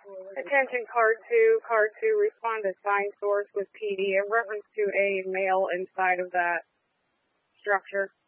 Attention Card 2, respond to sign source with PD in reference to a male inside of that structure.